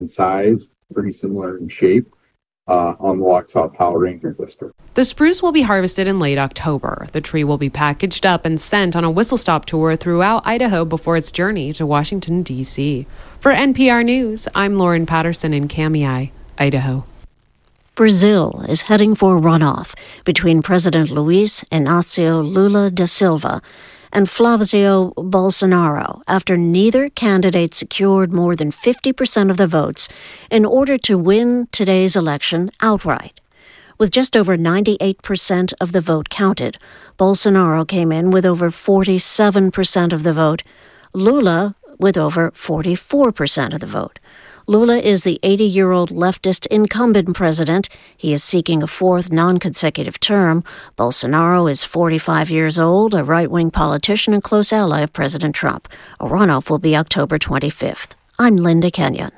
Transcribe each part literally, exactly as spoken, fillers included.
in size, pretty similar in shape, uh, on the Waxhaw Power Ranger blister. The spruce will be harvested in late October. The tree will be packaged up and sent on a whistle-stop tour throughout Idaho before its journey to Washington, D C For N P R News, I'm Lauren Patterson in Kamiah, Idaho. Brazil is heading for a runoff between President Luiz Inácio Lula da Silva and Flavio Bolsonaro after neither candidate secured more than fifty percent of the votes in order to win today's election outright. With just over ninety-eight percent of the vote counted, Bolsonaro came in with over forty-seven percent of the vote, Lula with over forty-four percent of the vote. Lula is the eighty-year-old leftist incumbent president. He is seeking a fourth non-consecutive term. Bolsonaro is forty-five years old, a right-wing politician and close ally of President Trump. A runoff will be October twenty-fifth. I'm Linda Kenyon.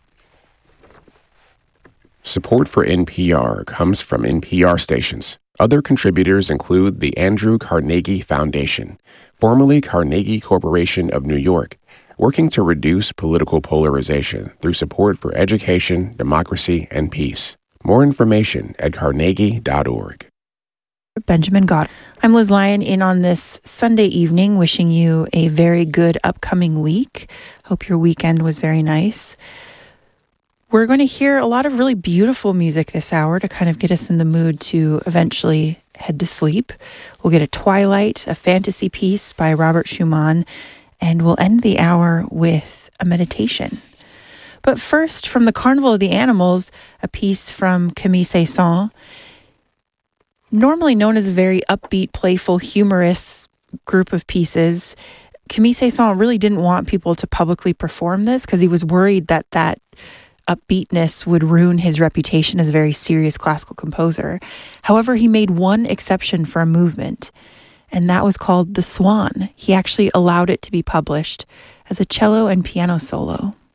Support for N P R comes from N P R stations. Other contributors include the Andrew Carnegie Foundation, formerly Carnegie Corporation of New York, working to reduce political polarization through support for education, democracy, and peace. More information at carnegie dot org. Benjamin Gott. I'm Liz Lyon in on this Sunday evening, wishing you a very good upcoming week. Hope your weekend was very nice. We're going to hear a lot of really beautiful music this hour to kind of get us in the mood to eventually head to sleep. We'll get a Twilight, a fantasy piece by Robert Schumann, and we'll end the hour with a meditation. But first, from the Carnival of the Animals, a piece from Camille Saint-Saëns. Normally known as a very upbeat, playful, humorous group of pieces, Camille Saint-Saëns really didn't want people to publicly perform this because he was worried that that upbeatness would ruin his reputation as a very serious classical composer. However, he made one exception for a movement, and that was called The Swan. He actually allowed it to be published as a cello and piano solo.